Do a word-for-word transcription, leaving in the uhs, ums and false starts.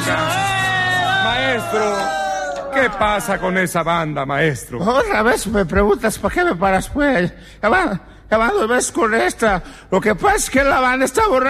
Maestro, ¿qué pasa con esa banda, maestro? Otra vez me preguntas por qué me paras, pues. Ya va, ya va dos veces con esta. Lo que pasa es que la banda está borracha.